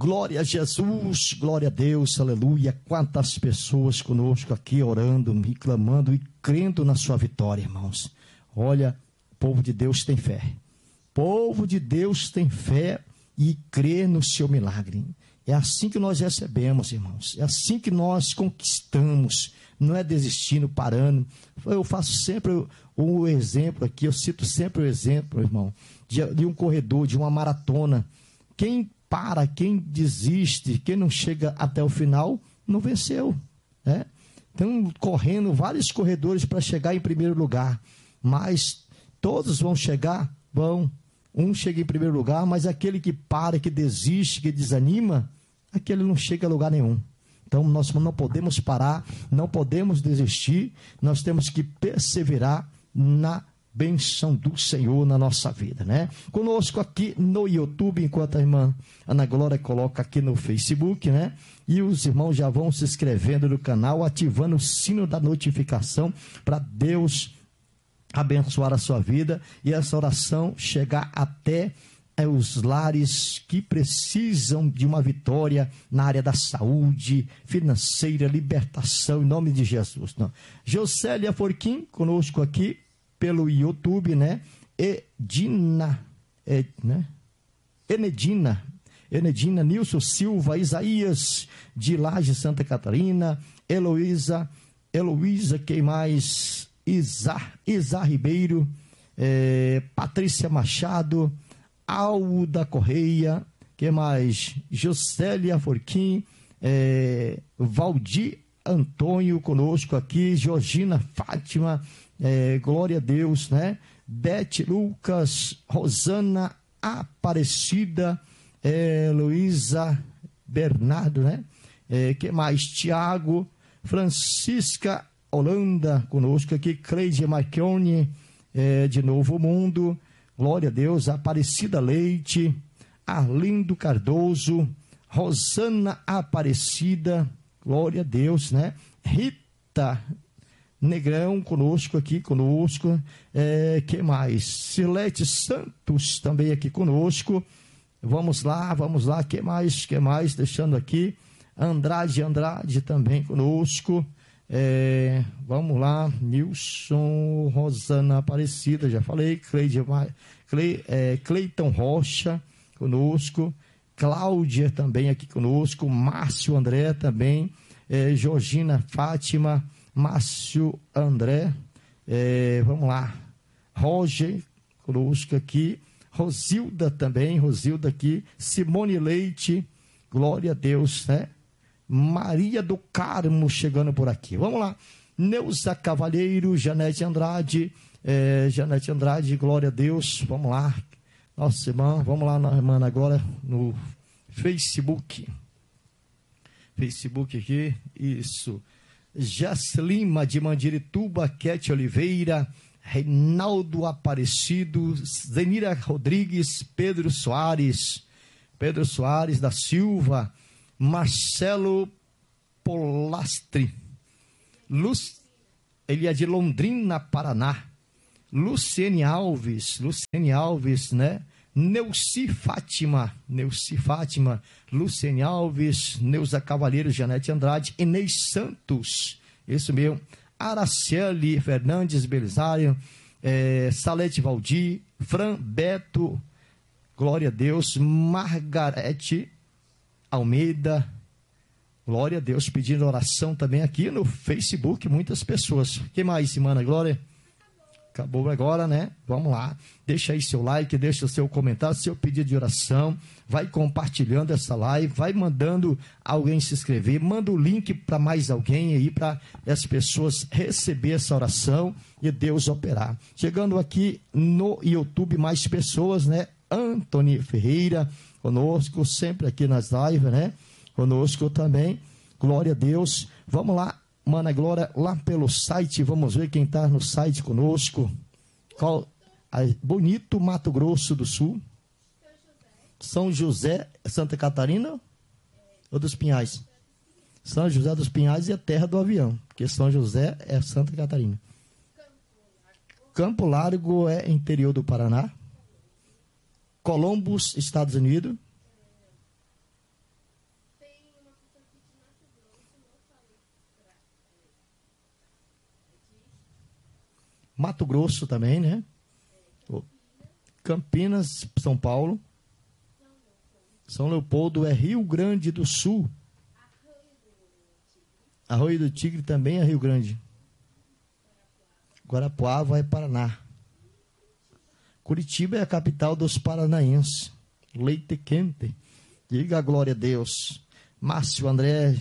Glória a Jesus, glória a Deus, aleluia. Quantas pessoas conosco aqui orando, me clamando e crendo na sua vitória, irmãos. Olha, o povo de Deus tem fé. O povo de Deus tem fé e crê no seu milagre. É assim que nós recebemos, irmãos. É assim que nós conquistamos. Não é desistindo, parando. Eu faço sempre o exemplo aqui, eu cito sempre o exemplo, irmão, de um corredor, de uma maratona. Quem para, quem desiste, quem não chega até o final, não venceu, né? Estão correndo vários corredores para chegar em primeiro lugar, mas todos vão chegar, vão. Um chega em primeiro lugar, mas aquele que para, que desiste, que desanima, aquele não chega a lugar nenhum. Então nós não podemos parar, não podemos desistir, nós temos que perseverar na bênção do Senhor na nossa vida, né? Conosco aqui no YouTube, enquanto a irmã Ana Glória coloca aqui no Facebook, né? E os irmãos já vão se inscrevendo no canal, ativando o sino da notificação para Deus abençoar a sua vida e essa oração chegar até os lares que precisam de uma vitória na área da saúde, financeira, libertação, em nome de Jesus. Não. Josélia Forquim, conosco aqui pelo YouTube, né? Enedina, Nilson Silva, Isaías de Laje, Santa Catarina, Heloísa, quem mais? Isa Ribeiro, Patrícia Machado, Alda Correia, que mais? Josélia Forquim, Valdir Antônio conosco aqui, Georgina Fátima, glória a Deus, né? Bete Lucas, Rosana Aparecida, Luísa Bernardo, né? Que mais? Tiago, Francisca Holanda conosco aqui, Cleide Marchione, de Novo Mundo, glória a Deus, Aparecida Leite, Arlindo Cardoso, Rosana Aparecida, glória a Deus, né? Rita Negrão conosco aqui, que mais? Silete Santos também aqui conosco, vamos lá, que mais? Deixando aqui, Andrade também conosco, vamos lá, Nilson, Rosana Aparecida, já falei, Cleiton Rocha conosco, Cláudia também aqui conosco, Márcio André também, Georgina Fátima, Márcio André, vamos lá, Roger conosco aqui, Rosilda também, aqui, Simone Leite, glória a Deus, né? Maria do Carmo chegando por aqui, vamos lá, Neuza Cavalheiro, Janete Andrade, glória a Deus, vamos lá, nossa irmã, vamos lá, irmã, agora no Facebook aqui, isso, Jaslima de Mandirituba, Kete Oliveira, Reinaldo Aparecido, Zenira Rodrigues, Pedro Soares da Silva, Marcelo Polastri, ele é de Londrina, Paraná, Luciene Alves, né? Neuci Fátima, Luciene Alves, Neuza Cavalheiro, Janete Andrade, Inês Santos, isso mesmo, Araciele Fernandes Belisário, Salete Valdir, Fran Beto, glória a Deus, Margarete Almeida, glória a Deus, pedindo oração também aqui no Facebook, muitas pessoas. Que mais, semana, Glória? Acabou agora, né? Vamos lá. Deixa aí seu like, deixa o seu comentário, seu pedido de oração. Vai compartilhando essa live, vai mandando alguém se inscrever, manda o link para mais alguém aí, para as pessoas receber essa oração e Deus operar. Chegando aqui no YouTube, mais pessoas, né? Antony Ferreira, conosco, sempre aqui nas lives, né? Conosco também. Glória a Deus. Vamos lá. Mana Glória, lá pelo site, vamos ver quem está no site conosco. Bonito, Mato Grosso do Sul. São José, Santa Catarina ou dos Pinhais? São José dos Pinhais e a terra do avião, porque São José é Santa Catarina. Campo Largo é interior do Paraná. Columbus, Estados Unidos. Mato Grosso também, né? Campinas, São Paulo. São Leopoldo é Rio Grande do Sul. Arroio do Tigre também é Rio Grande. Guarapuava é Paraná. Curitiba é a capital dos paranaenses. Leite quente. Diga a glória a Deus. Márcio André,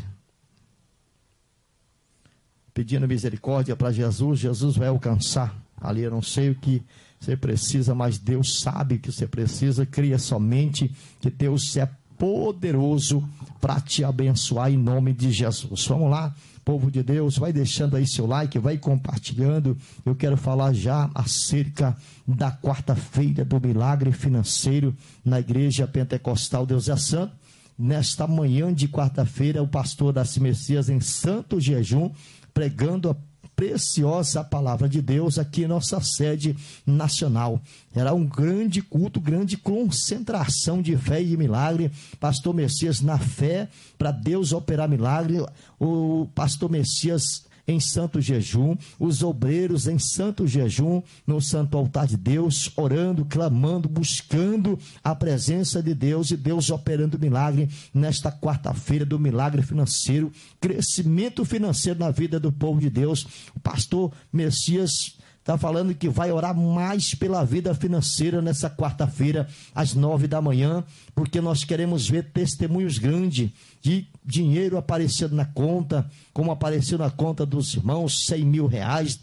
pedindo misericórdia para Jesus. Jesus vai alcançar. Ali eu não sei o que você precisa, mas Deus sabe o que você precisa. Cria somente que Deus é poderoso para te abençoar em nome de Jesus. Vamos lá, povo de Deus, vai deixando aí seu like, vai compartilhando. Eu quero falar já acerca da quarta-feira do milagre financeiro na Igreja Pentecostal Deus é Santo. Nesta manhã de quarta-feira, o pastor Darcy Messias, em santo jejum, pregando a preciosa palavra de Deus aqui em nossa sede nacional. Era um grande culto, grande concentração de fé e milagre. Pastor Messias na fé para Deus operar milagre. O pastor Messias em santo jejum, os obreiros em santo jejum, no santo altar de Deus, orando, clamando, buscando a presença de Deus e Deus operando milagre nesta quarta-feira do milagre financeiro, crescimento financeiro na vida do povo de Deus. O pastor Messias está falando que vai orar mais pela vida financeira nessa quarta-feira, às 9 da manhã, porque nós queremos ver testemunhos grandes de dinheiro aparecendo na conta, como apareceu na conta dos irmãos, 100 mil reais,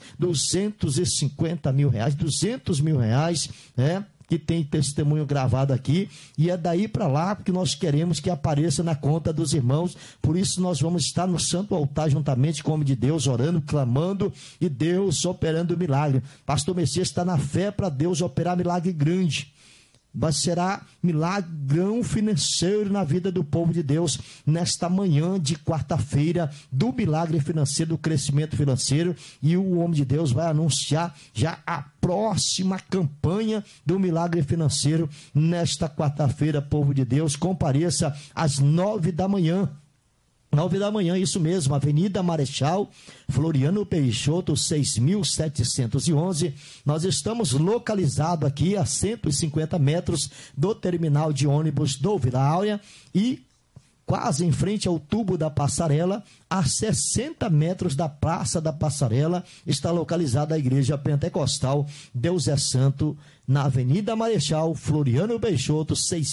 250 mil reais, 200 mil reais, né? Que tem testemunho gravado aqui, e é daí para lá que nós queremos que apareça na conta dos irmãos. Por isso nós vamos estar no santo altar juntamente com o homem de Deus, orando, clamando e Deus operando milagre. Pastor Messias está na fé para Deus operar milagre grande. Será milagrão financeiro na vida do povo de Deus nesta manhã de quarta-feira do milagre financeiro, do crescimento financeiro, e o homem de Deus vai anunciar já a próxima campanha do milagre financeiro nesta quarta-feira. Povo de Deus, compareça às 9 da manhã. 9 da manhã, isso mesmo, Avenida Marechal Floriano Peixoto, 6.711. Nós estamos localizados aqui a 150 metros do terminal de ônibus do Vila Áurea e quase em frente ao tubo da passarela, a 60 metros da Praça da Passarela, está localizada a Igreja Pentecostal Deus é Santo, na Avenida Marechal Floriano Peixoto,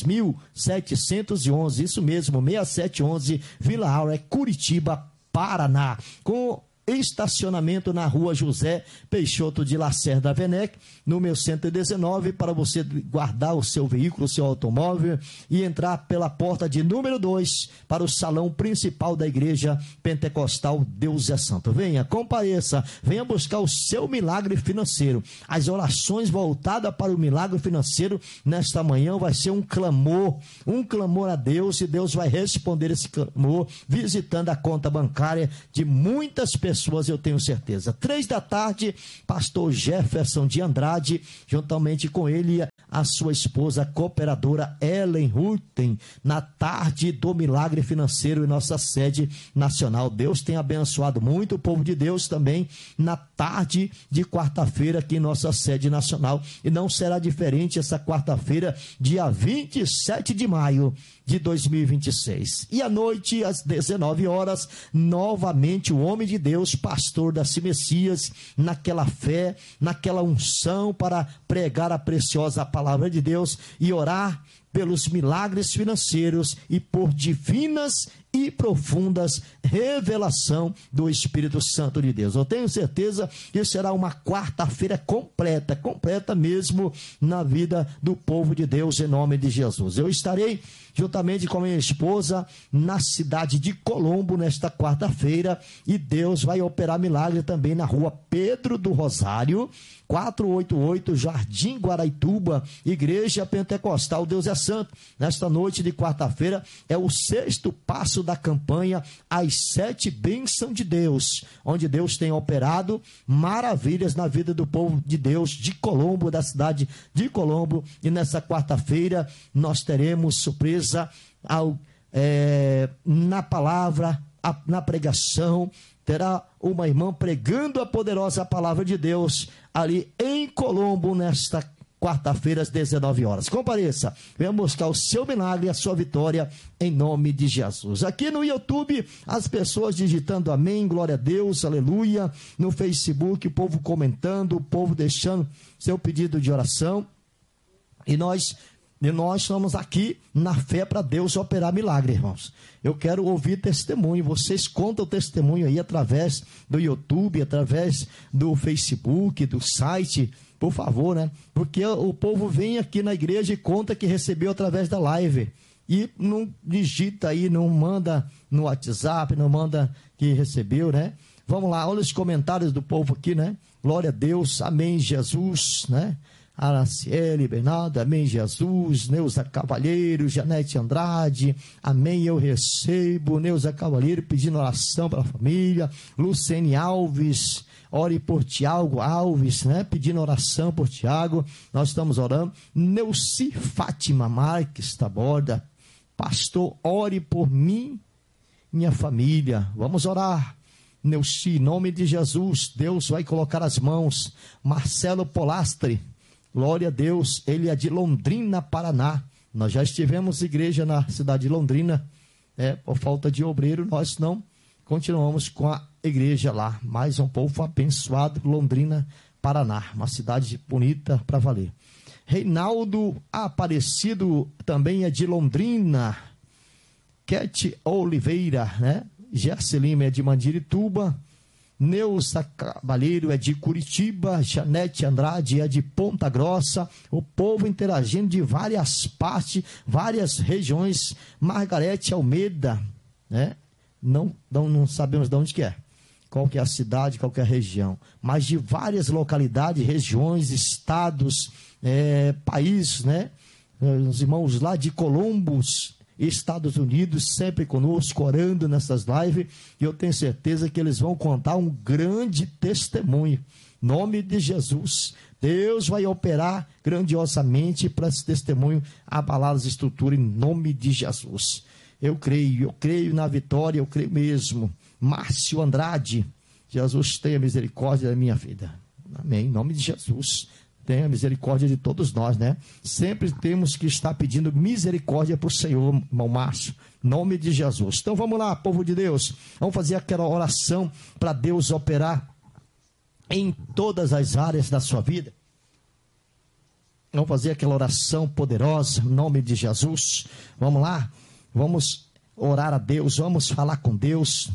6.711, isso mesmo, 6711, Vila Áurea, Curitiba, Paraná, com estacionamento na rua José Peixoto de Lacerda Venec, número 119, para você guardar o seu veículo, o seu automóvel e entrar pela porta de número 2 para o salão principal da Igreja Pentecostal Deus é Santo. Venha, compareça, venha buscar o seu milagre financeiro. As orações voltadas para o milagre financeiro nesta manhã vai ser um clamor a Deus, e Deus vai responder esse clamor visitando a conta bancária de muitas pessoas, eu tenho certeza. 3 da tarde, pastor Jefferson de Andrade, juntamente com ele, a sua esposa, a cooperadora Ellen Rutten, na tarde do milagre financeiro em nossa sede nacional. Deus tem abençoado muito o povo de Deus também na tarde de quarta-feira aqui em nossa sede nacional, e não será diferente essa quarta-feira, dia 27 de maio de 2026. E à noite, às 19 horas, novamente o homem de Deus, pastor Darcy Messias, naquela fé, naquela unção para pregar a preciosa palavra de Deus e orar pelos milagres financeiros e por divinas e profundas revelação do Espírito Santo de Deus. Eu tenho certeza que será uma quarta-feira completa mesmo na vida do povo de Deus, em nome de Jesus. Eu estarei juntamente com a minha esposa na cidade de Colombo nesta quarta-feira, e Deus vai operar milagre também na rua Pedro do Rosário, 488, Jardim Guaraituba, Igreja Pentecostal Deus é Santo. Nesta noite de quarta-feira é o 6º passo da campanha As 7 Bênçãos de Deus, onde Deus tem operado maravilhas na vida do povo de Deus de Colombo, da cidade de Colombo. E nessa quarta-feira nós teremos surpresa na palavra, na pregação, terá uma irmã pregando a poderosa palavra de Deus ali em Colombo, nesta quarta-feira, às 19 horas. Compareça, venha buscar o seu milagre e a sua vitória, em nome de Jesus. Aqui no YouTube, as pessoas digitando amém, glória a Deus, aleluia. No Facebook, o povo comentando, o povo deixando seu pedido de oração. E nós estamos aqui na fé para Deus operar milagre, irmãos. Eu quero ouvir testemunho. Vocês contam o testemunho aí através do YouTube, através do Facebook, do site, por favor, né? Porque o povo vem aqui na igreja e conta que recebeu através da live. E não digita aí, não manda no WhatsApp, não manda que recebeu, né? Vamos lá, olha os comentários do povo aqui, né? Glória a Deus, amém, Jesus, né? Araciele Bernardo, amém, Jesus. Neuza Cavalheiro, Janete Andrade, amém, eu recebo. Neuza Cavalheiro pedindo oração para a família. Lucene Alves, ore por Tiago Alves, né? Pedindo oração por Tiago, nós estamos orando. Neuci Fátima Marques Taborda, pastor, ore por mim, minha família, vamos orar. Neuci, em nome de Jesus, Deus vai colocar as mãos. Marcelo Polastre, glória a Deus, ele é de Londrina, Paraná. Nós já estivemos igreja na cidade de Londrina, por falta de obreiro, nós não continuamos com a igreja lá. Mais um povo abençoado, Londrina, Paraná, uma cidade bonita para valer. Reinaldo Aparecido também é de Londrina. Cat Oliveira, né? Gerce Lima é de Mandirituba. Neuza Cavalheiro é de Curitiba. Janete Andrade é de Ponta Grossa. O povo interagindo de várias partes, várias regiões. Margarete Almeida, né? Não sabemos de onde que é, qual que é a cidade, qual que é a região, mas de várias localidades, regiões, estados, países, né? Os irmãos lá de Columbus, Estados Unidos, sempre conosco, orando nessas lives, e eu tenho certeza que eles vão contar um grande testemunho, em nome de Jesus. Deus vai operar grandiosamente para esse testemunho abalar as estruturas, em nome de Jesus. Eu creio na vitória, eu creio mesmo. Márcio Andrade, Jesus tenha misericórdia da minha vida. Amém, em nome de Jesus. Tenha misericórdia de todos nós, né? Sempre temos que estar pedindo misericórdia para o Senhor, irmão Márcio, em nome de Jesus. Então vamos lá, povo de Deus, vamos fazer aquela oração para Deus operar em todas as áreas da sua vida. Vamos fazer aquela oração poderosa, em nome de Jesus. Vamos lá, vamos orar a Deus, vamos falar com Deus.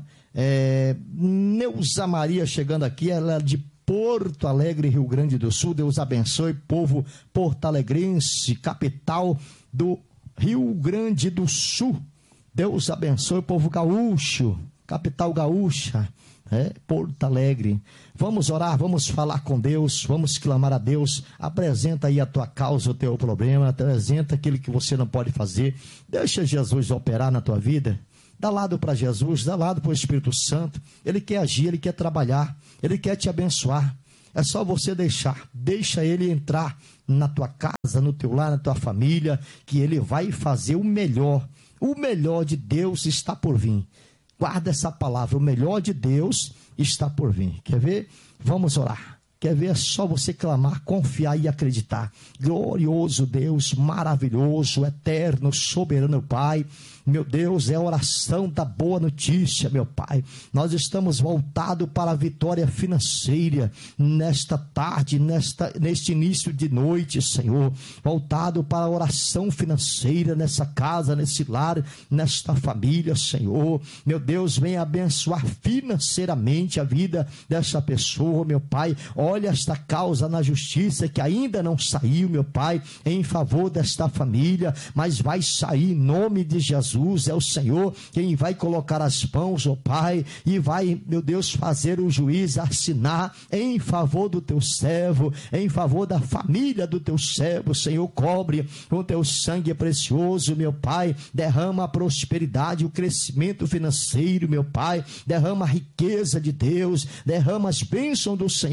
Neuza Maria chegando aqui, ela é de Porto Alegre, Rio Grande do Sul. Deus abençoe, povo porto-alegrense, capital do Rio Grande do Sul. Deus abençoe o povo gaúcho, capital gaúcha, Porto Alegre. Vamos orar, vamos falar com Deus, vamos clamar a Deus. Apresenta aí a tua causa, o teu problema, apresenta aquilo que você não pode fazer. Deixa Jesus operar na tua vida. Dá lado para Jesus, dá lado para o Espírito Santo. Ele quer agir, ele quer trabalhar, ele quer te abençoar. É só você deixa ele entrar na tua casa, no teu lar, na tua família, que ele vai fazer o melhor. O melhor de Deus está por vir. Guarda essa palavra, o melhor de Deus está por vir. Quer ver? Vamos orar. Quer ver? É só você clamar, confiar e acreditar. Glorioso Deus, maravilhoso, eterno, soberano Pai. Meu Deus, é a oração da boa notícia, meu Pai. Nós estamos voltados para a vitória financeira nesta tarde, neste início de noite, Senhor. Voltado para a oração financeira nessa casa, nesse lar, nesta família, Senhor. Meu Deus, venha abençoar financeiramente a vida dessa pessoa, meu Pai. Olha esta causa na justiça que ainda não saiu, meu Pai, em favor desta família, mas vai sair em nome de Jesus. É o Senhor quem vai colocar as mãos, ó Pai, e vai, meu Deus, fazer o juiz assinar em favor do teu servo, em favor da família do teu servo. Senhor, cobre o teu sangue precioso, meu Pai, derrama a prosperidade, o crescimento financeiro, meu Pai, derrama a riqueza de Deus, derrama as bênçãos do Senhor que enriquece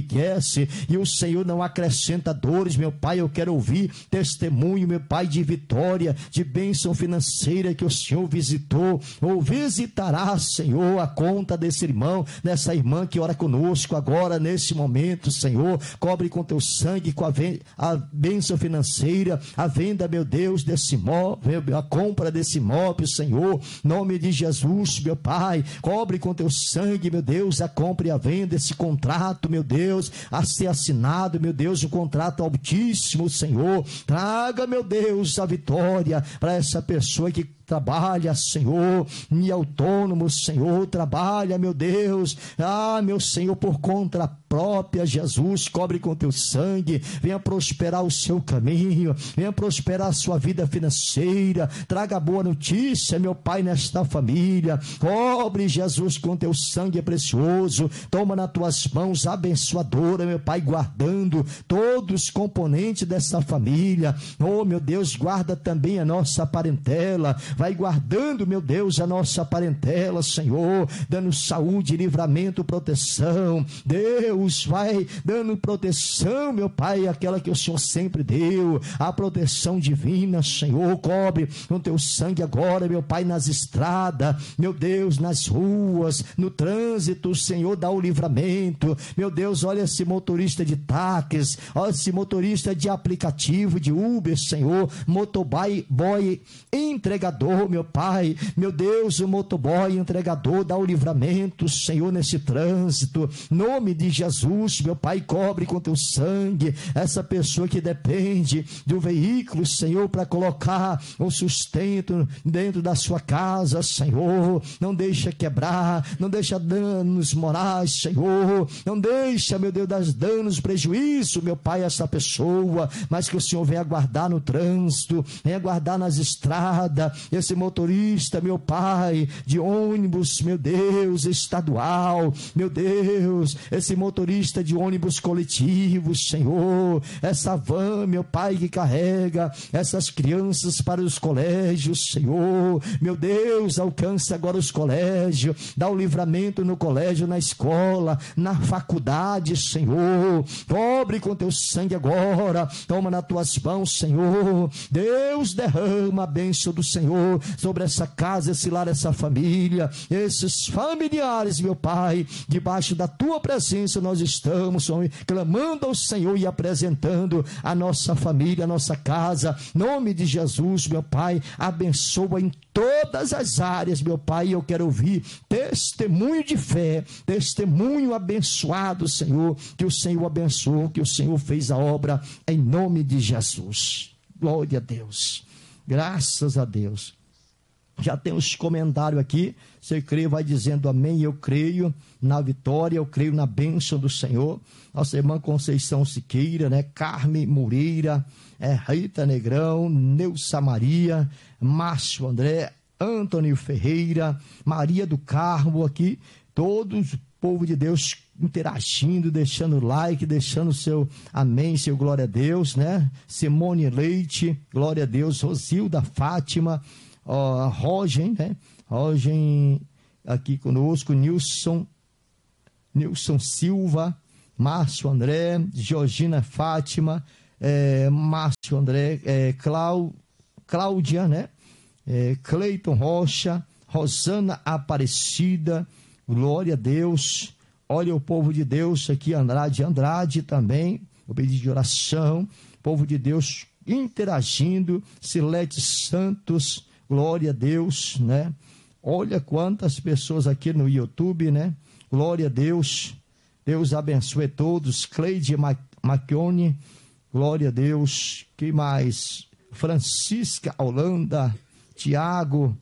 enriquece e o Senhor não acrescenta dores, meu Pai. Eu quero ouvir testemunho, meu Pai, de vitória, de bênção financeira que o Senhor visitou ou visitará, Senhor, a conta desse irmão, dessa irmã que ora conosco agora, nesse momento, Senhor. Cobre com teu sangue, com a bênção financeira, a venda, meu Deus, desse imóvel, a compra desse imóvel, Senhor, nome de Jesus, meu Pai. Cobre com teu sangue, meu Deus, a compra e a venda, esse contrato, meu Deus, a ser assinado, meu Deus, o contrato altíssimo, Senhor. Traga, meu Deus, a vitória para essa pessoa que trabalha, Senhor, e autônomo, Senhor, trabalha, meu Deus, meu Senhor, por conta própria, Jesus. Cobre com teu sangue, venha prosperar o seu caminho, venha prosperar a sua vida financeira, traga boa notícia, meu Pai, nesta família. Cobre, Jesus, com teu sangue precioso, toma nas tuas mãos abençoadora, meu Pai, guardando todos os componentes dessa família. Oh, meu Deus, guarda também a nossa parentela, vai guardando, meu Deus, a nossa parentela, Senhor, dando saúde, livramento, proteção. Deus, vai dando proteção, meu Pai, aquela que o Senhor sempre deu, a proteção divina, Senhor. Cobre com teu sangue agora, meu Pai, nas estradas, meu Deus, nas ruas, no trânsito, Senhor, dá o livramento, meu Deus. Olha esse motorista de táxis, olha esse motorista de aplicativo, de Uber, Senhor, motoboy, entregador, meu Pai, meu Deus, o motoboy, entregador, dá o livramento, Senhor, nesse trânsito, nome de Jesus, meu Pai. Cobre com teu sangue essa pessoa que depende do veículo, Senhor, para colocar o sustento dentro da sua casa, Senhor. Não deixa quebrar, não deixa danos morais, Senhor, não deixa, meu Deus, dar danos, prejuízo, meu Pai, a essa pessoa, mas que o Senhor venha guardar no trânsito, venha guardar nas estradas, esse motorista, meu Pai, de ônibus, meu Deus, estadual, meu Deus, esse motorista de ônibus coletivo, Senhor, essa van, meu Pai, que carrega essas crianças para os colégios, Senhor, meu Deus, alcança agora os colégios, dá o livramento no colégio, na escola, na faculdade, Senhor. Cobre com teu sangue agora, toma nas tuas mãos, Senhor. Deus, derrama a bênção do Senhor sobre essa casa, esse lar, essa família, esses familiares, meu Pai. Debaixo da tua presença nós estamos, Senhor, clamando ao Senhor e apresentando a nossa família, a nossa casa, nome de Jesus, meu Pai. Abençoa em todas as áreas, meu Pai. Eu quero ouvir testemunho de fé, testemunho abençoado, Senhor, que o Senhor abençoou, que o Senhor fez a obra, em nome de Jesus. Glória a Deus, graças a Deus. Já tem os comentários aqui. Você crê, vai dizendo amém. Eu creio na vitória, eu creio na bênção do Senhor. Nossa irmã Conceição Siqueira, né? Carme Moreira, Rita Negrão, Neusa Maria, Márcio André, Antônio Ferreira, Maria do Carmo aqui, todos, o povo de Deus interagindo, deixando like, deixando seu amém, seu glória a Deus, né? Simone Leite, glória a Deus. Rosilda Fátima, Rogen, né? Rogen aqui conosco, Nilson Silva, Márcio André, Georgina Fátima, Márcio André, Cláudia, né? Cleiton Rocha, Rosana Aparecida, glória a Deus. Olha o povo de Deus aqui, Andrade também, o pedido de oração, povo de Deus interagindo, Silete Santos, glória a Deus, né? Olha quantas pessoas aqui no YouTube, né? Glória a Deus. Deus abençoe todos. Cleide Macchione, glória a Deus. Que mais? Francisca Holanda, Tiago,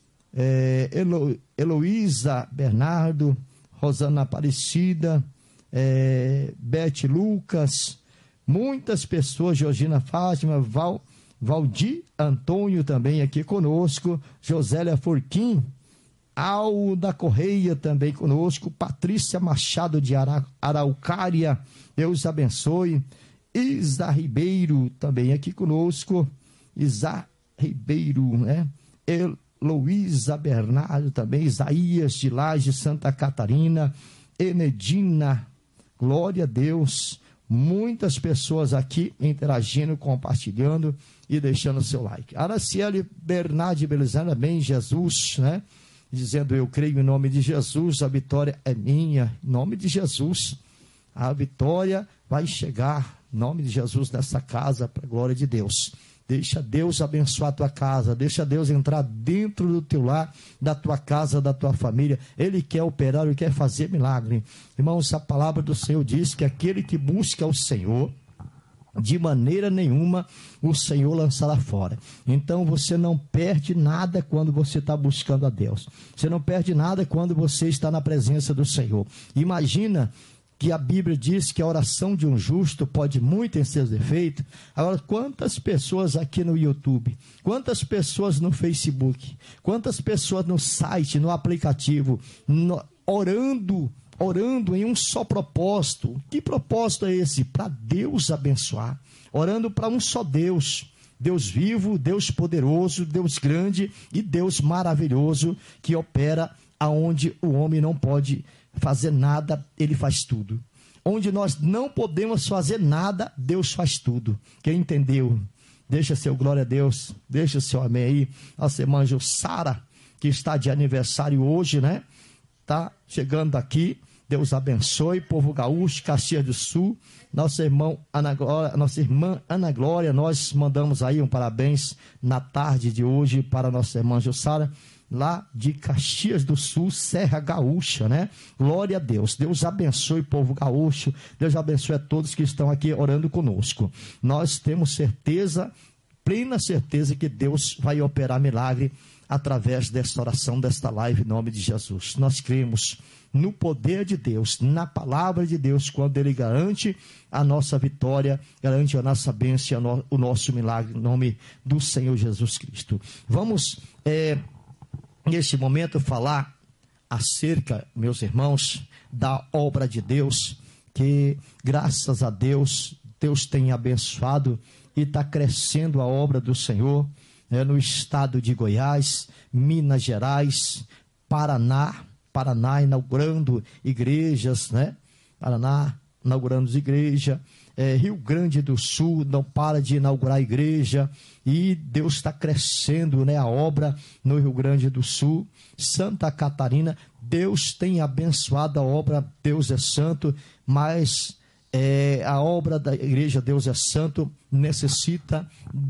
Heloísa Bernardo, Rosana Aparecida, Beth Lucas, muitas pessoas, Georgina Fátima, Valdir Antônio também aqui conosco, Josélia Forquim, Alda Correia também conosco, Patrícia Machado de Araucária, Deus abençoe. Isa Ribeiro também aqui conosco, Isa Ribeiro, né? Heloísa Bernardo também, Isaías de Laje, Santa Catarina, Enedina Glória a Deus. Muitas pessoas aqui interagindo, compartilhando e deixando seu like. Araciele Bernardi Belizana, bem, Jesus, né? Dizendo, eu creio em nome de Jesus, a vitória é minha. Em nome de Jesus, a vitória vai chegar. Em nome de Jesus, nessa casa, para a glória de Deus. Deixa Deus abençoar a tua casa, deixa Deus entrar dentro do teu lar, da tua casa, da tua família. Ele quer operar, Ele quer fazer milagre. Irmãos, a palavra do Senhor diz que aquele que busca o Senhor, de maneira nenhuma o Senhor lançará fora. Então você não perde nada quando você está buscando a Deus. Você não perde nada quando você está na presença do Senhor. Imagina que a Bíblia diz que a oração de um justo pode muito em seus efeitos. Agora, quantas pessoas aqui no YouTube, quantas pessoas no Facebook, quantas pessoas no site, no aplicativo, orando em um só propósito. Que propósito é esse? Para Deus abençoar, orando para um só Deus, Deus vivo, Deus poderoso, Deus grande e Deus maravilhoso, que opera aonde o homem não pode fazer nada, Ele faz tudo. Onde nós não podemos fazer nada, Deus faz tudo. Quem entendeu? Deixa seu glória a Deus, deixa seu amém aí. Nossa irmã Jussara, que está de aniversário hoje, né? Tá chegando aqui. Deus abençoe, povo gaúcho, Caxias do Sul. Nossa irmã Ana Glória, nós mandamos aí um parabéns na tarde de hoje para nossa irmã Jussara, lá de Caxias do Sul, Serra Gaúcha, né? Glória a Deus. Deus abençoe o povo gaúcho. Deus abençoe a todos que estão aqui orando conosco. Nós temos certeza, plena certeza, que Deus vai operar milagre através desta oração, desta live, em nome de Jesus. Nós cremos no poder de Deus, na palavra de Deus, quando Ele garante a nossa vitória, garante a nossa bênção, o nosso milagre, em nome do Senhor Jesus Cristo. Vamos, neste momento, falar acerca, meus irmãos, da obra de Deus, que graças a Deus, Deus tem abençoado e está crescendo a obra do Senhor, no estado de Goiás, Minas Gerais, Paraná inaugurando igrejas, né? Paraná inaugurando igreja, Rio Grande do Sul não para de inaugurar igreja, e Deus está crescendo, né, a obra no Rio Grande do Sul. Santa Catarina, Deus tem abençoado a obra, Deus é santo, mas a obra da igreja Deus é santo necessita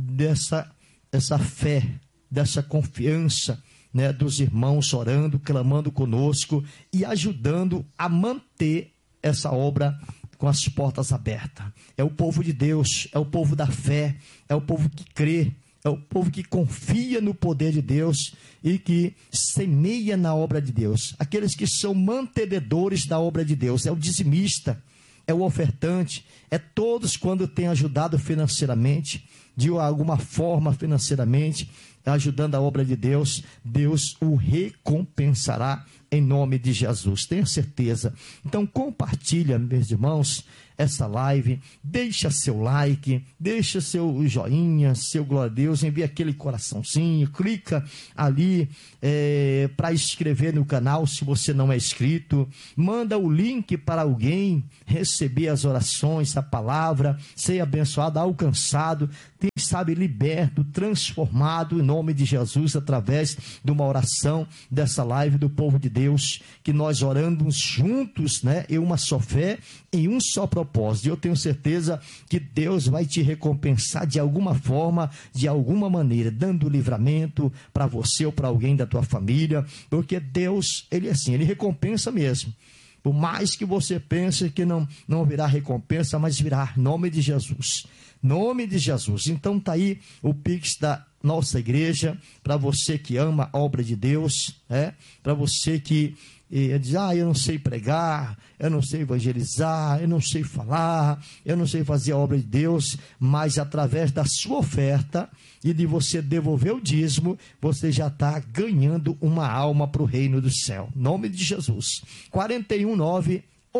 dessa fé, dessa confiança, né, dos irmãos orando, clamando conosco e ajudando a manter essa obra com as portas abertas. É o povo de Deus, é o povo da fé, é o povo que crê, é o povo que confia no poder de Deus e que semeia na obra de Deus. Aqueles que são mantenedores da obra de Deus, é o dizimista, é o ofertante, é todos quando têm ajudado financeiramente, de alguma forma financeiramente, ajudando a obra de Deus, Deus o recompensará em nome de Jesus, tenha certeza. Então compartilha, meus irmãos, essa live, deixa seu like, deixa seu joinha, seu glória a Deus, envia aquele coraçãozinho, clica ali para inscrever no canal se você não é inscrito, manda o link para alguém receber as orações, a palavra, ser abençoado, alcançado, quem sabe liberto, transformado em nome de Jesus, através de uma oração dessa live do povo de Deus, que nós oramos juntos, né, em uma só fé, em um só propósito. Eu tenho certeza que Deus vai te recompensar de alguma forma, de alguma maneira, dando livramento para você ou para alguém da tua família, porque Deus, Ele é assim, Ele recompensa mesmo. Por mais que você pense que não virá recompensa, mas virá, em nome de Jesus. Nome de Jesus. Então está aí o Pix da nossa igreja, para você que ama a obra de Deus, para você que diz, eu não sei pregar, eu não sei evangelizar, eu não sei falar, eu não sei fazer a obra de Deus, mas através da sua oferta e de você devolver o dízimo, você já está ganhando uma alma para o reino do céu. Nome de Jesus. 419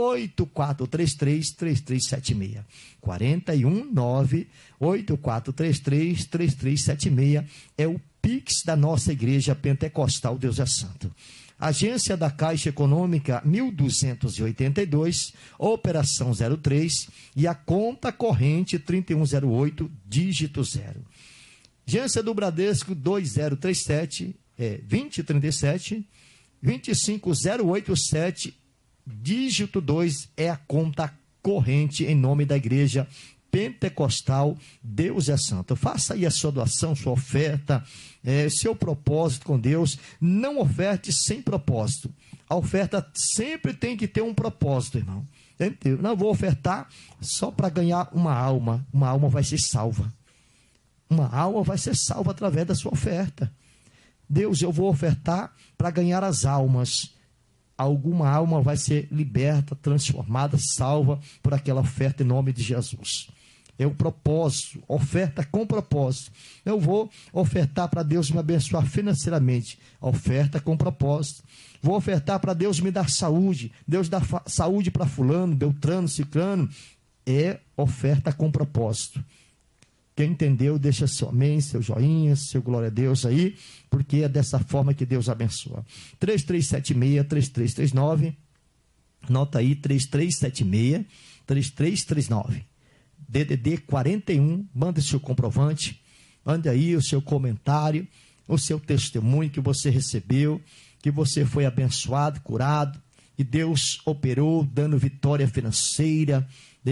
8433-3376. 419-8433-3376 é o Pix da nossa igreja pentecostal Deus é Santo. agência da Caixa Econômica 1282, operação 03, e a conta corrente 3108, dígito 0. Agência do Bradesco 2037, 2037, 25087, dígito 2, é a conta corrente em nome da Igreja Pentecostal Deus é Santo. Faça aí a sua doação, sua oferta, seu propósito com Deus. Não oferte sem propósito. A oferta sempre tem que ter um propósito, irmão. Eu não vou ofertar só para ganhar uma alma. Uma alma vai ser salva. Uma alma vai ser salva através da sua oferta. Deus, eu vou ofertar para ganhar as almas. Alguma alma vai ser liberta, transformada, salva por aquela oferta em nome de Jesus. É o propósito, oferta com propósito. Eu vou ofertar para Deus me abençoar financeiramente. Oferta com propósito. Vou ofertar para Deus me dar saúde. Deus dá saúde para fulano, beltrano, ciclano. É oferta com propósito. Quem entendeu, deixa seu amém, seu joinha, seu glória a Deus aí, porque é dessa forma que Deus abençoa. 3376-3339, anota aí, 3376-3339. DDD 41, manda seu comprovante, manda aí o seu comentário, o seu testemunho que você recebeu, que você foi abençoado, curado, e Deus operou, dando vitória financeira,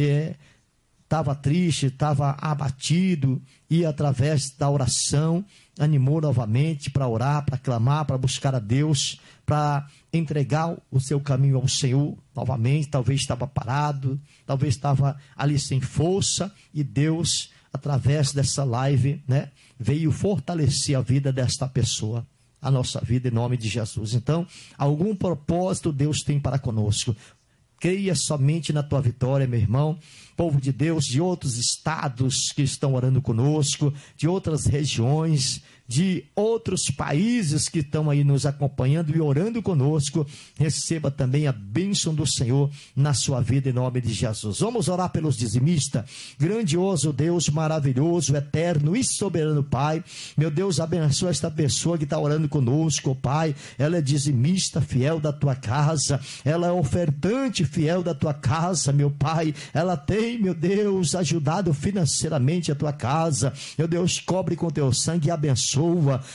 estava triste, estava abatido, e através da oração, animou novamente para orar, para clamar, para buscar a Deus, para entregar o seu caminho ao Senhor novamente. Talvez estava parado, talvez estava ali sem força, e Deus, através dessa live, veio fortalecer a vida desta pessoa, a nossa vida, em nome de Jesus. Então, algum propósito Deus tem para conosco. Creia somente na tua vitória, meu irmão. Povo de Deus de outros estados que estão orando conosco, de outras regiões, de outros países que estão aí nos acompanhando e orando conosco, receba também a bênção do Senhor na sua vida em nome de Jesus. Vamos orar pelos dizimistas. Grandioso Deus, maravilhoso, eterno e soberano Pai, meu Deus, abençoa esta pessoa que está orando conosco, Pai. Ela é dizimista fiel da tua casa, ela é ofertante fiel da tua casa, meu Pai. Ela tem, meu Deus, ajudado financeiramente a tua casa, meu Deus. Cobre com teu sangue e abençoa,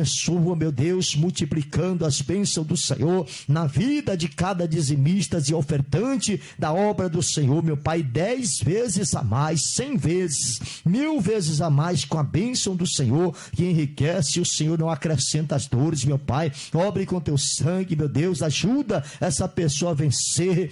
meu Deus, multiplicando as bênçãos do Senhor na vida de cada dizimista e ofertante da obra do Senhor, meu Pai. 10 vezes a mais, 100 vezes, 1000 vezes a mais, com a bênção do Senhor que enriquece. O Senhor não acrescenta as dores, meu Pai. Cobre com teu sangue, meu Deus, ajuda essa pessoa a vencer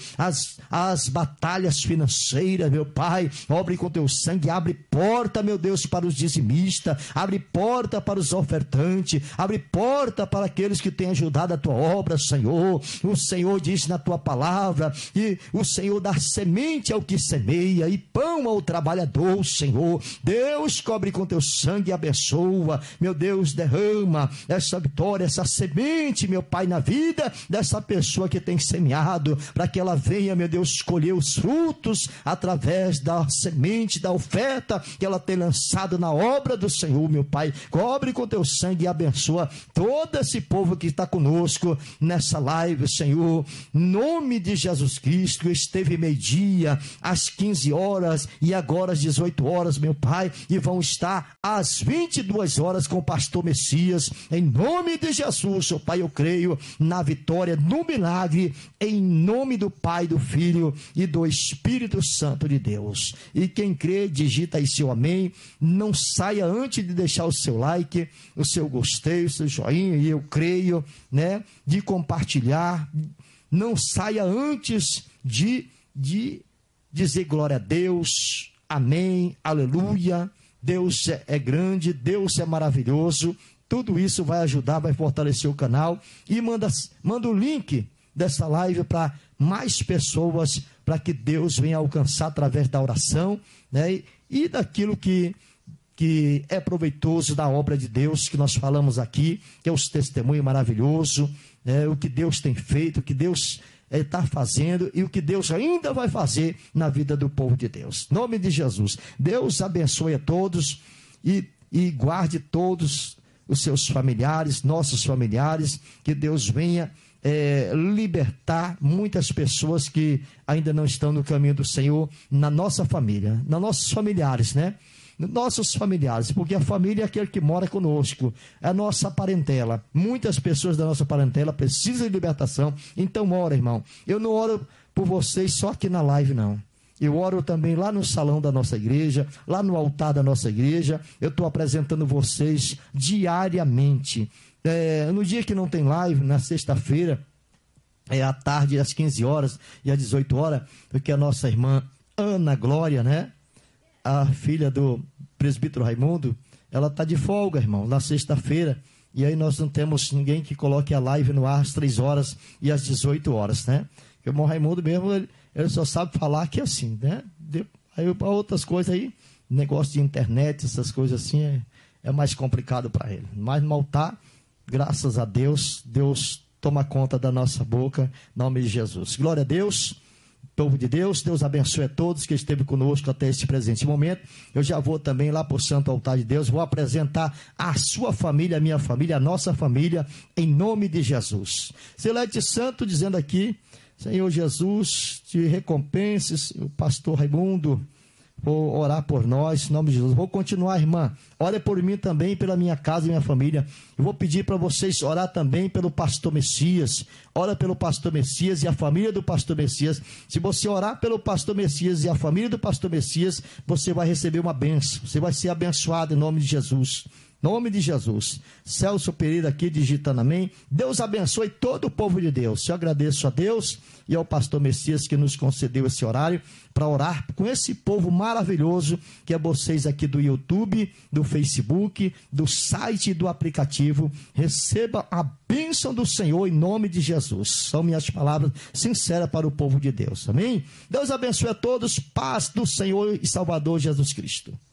as batalhas financeiras, meu Pai. Cobre com teu sangue, abre porta, meu Deus, para os dizimistas, abre porta para os ofertantes, abre porta para aqueles que têm ajudado a tua obra, Senhor. O Senhor diz na tua palavra que o Senhor dá semente ao que semeia e pão ao trabalhador, Senhor. Deus, cobre com teu sangue e abençoa, meu Deus. Derrama essa vitória, essa semente, meu Pai, na vida dessa pessoa que tem semeado, para que ela venha, meu Deus, escolher os frutos através da semente, da oferta que ela tem lançado na obra do Senhor, meu Pai. Cobre com teu sangue e abençoa todo esse povo que está conosco nessa live, Senhor. Em nome de Jesus Cristo, esteve meio-dia, às 15 horas e agora às 18 horas, meu Pai, e vão estar às 22 horas com o pastor Messias. Em nome de Jesus, meu Pai, eu creio na vitória, no milagre, em nome do Pai, do Filho e do Espírito Santo de Deus. E quem crê, digita aí seu amém. Não saia antes de deixar o seu like, o seu gostei, o seu joinha, e eu creio, de compartilhar. Não saia antes de dizer glória a Deus, amém, aleluia. Deus é grande, Deus é maravilhoso. Tudo isso vai ajudar, vai fortalecer o canal. E manda o link dessa live para mais pessoas, para que Deus venha alcançar através da oração, e daquilo que é proveitoso da obra de Deus que nós falamos aqui, que é os testemunhos maravilhosos, o que Deus tem feito, o que Deus está fazendo e o que Deus ainda vai fazer na vida do povo de Deus. Em nome de Jesus, Deus abençoe a todos e guarde todos os seus familiares, nossos familiares, que Deus venha libertar muitas pessoas que ainda não estão no caminho do Senhor na nossa família, nos nossos familiares, né? Nossos familiares, porque a família é aquele que mora conosco, é a nossa parentela. Muitas pessoas da nossa parentela precisam de libertação. Então ora, irmão. Eu não oro por vocês só aqui na live, não. Eu oro também lá no salão da nossa igreja, lá no altar da nossa igreja. Eu estou apresentando vocês diariamente. No dia que não tem live, na sexta-feira, à tarde, às 15 horas e às 18 horas, porque a nossa irmã Ana Glória, né? A filha do presbítero Raimundo, ela está de folga, irmão, na sexta-feira. E aí nós não temos ninguém que coloque a live no ar às 3 horas e às 18 horas, né? Porque o irmão Raimundo mesmo, ele só sabe falar que é assim, né? Aí para outras coisas aí, negócio de internet, essas coisas assim, é mais complicado para ele. Mas no altar, graças a Deus, Deus toma conta da nossa boca, em nome de Jesus. Glória a Deus. Povo de Deus, Deus abençoe a todos que esteve conosco até este presente momento. Eu já vou também lá para o santo altar de Deus, vou apresentar a sua família, a minha família, a nossa família, em nome de Jesus. Celeste Santo dizendo aqui, Senhor Jesus, te recompenses, o pastor Raimundo, vou orar por nós, em nome de Jesus. Vou continuar, irmã. Ore por mim também, pela minha casa e minha família. Eu vou pedir para vocês orar também pelo pastor Messias. Ora pelo pastor Messias e a família do pastor Messias. Se você orar pelo pastor Messias e a família do pastor Messias, você vai receber uma bênção. Você vai ser abençoado em nome de Jesus. Em nome de Jesus. Celso Pereira aqui digitando amém. Deus abençoe todo o povo de Deus. Eu agradeço a Deus e ao pastor Messias que nos concedeu esse horário para orar com esse povo maravilhoso que é vocês aqui do YouTube, do Facebook, do site e do aplicativo. Receba a bênção do Senhor em nome de Jesus. São minhas palavras sinceras para o povo de Deus. Amém? Deus abençoe a todos. Paz do Senhor e Salvador Jesus Cristo.